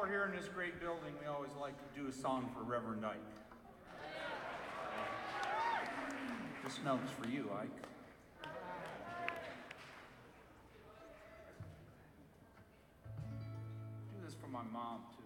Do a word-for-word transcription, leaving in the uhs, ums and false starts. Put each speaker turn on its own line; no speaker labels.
we're here in this great building, we always like to do a song for Reverend Ike. This note's for you, Ike. Do this for my mom, too.